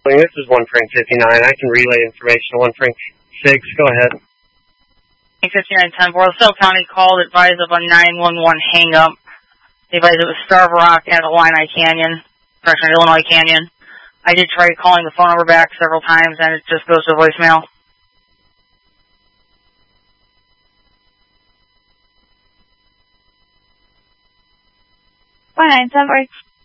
This is 1 Frank 59. I can relay information to 1 Frank 6. Go ahead. 5910 Borsell County called, advised of a 911 hang-up. They advised it was Starved Rock at Illinois Canyon. I did try calling the phone number back several times, and it just goes to voicemail. Fine, 7